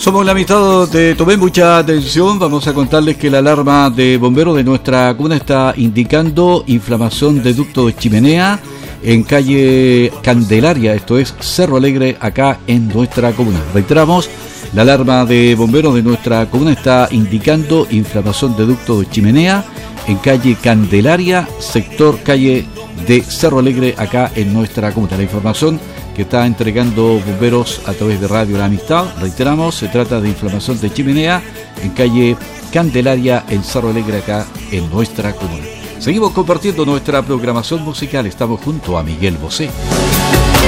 Somos la amistad, te tomé mucha atención. Vamos a contarles que la alarma de bomberos de nuestra comuna está indicando inflamación de ducto de chimenea en calle Candelaria, esto es Cerro Alegre, acá en nuestra comuna. Reiteramos, la alarma de bomberos de nuestra comuna está indicando inflamación de ducto de chimenea en calle Candelaria, sector calle de Cerro Alegre, acá en nuestra comuna. La información que está entregando bomberos a través de Radio La Amistad, reiteramos, se trata de inflamación de chimenea en calle Candelaria, en Cerro Alegre, acá en nuestra comuna. Seguimos compartiendo nuestra programación musical, estamos junto a Miguel Bosé.